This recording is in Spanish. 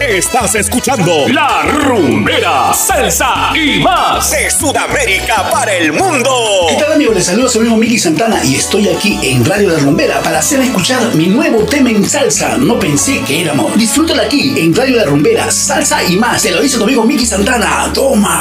Estás escuchando La Rumbera, salsa y más de Sudamérica para el mundo. ¿Qué tal, amigos? Les saludo a su amigo Miki Santana y estoy aquí en Radio La Rumbera para hacer escuchar mi nuevo tema en salsa. No pensé que era amor. Disfrútalo aquí en Radio La Rumbera, salsa y más. Te lo dice tu amigo Miki Santana. Toma.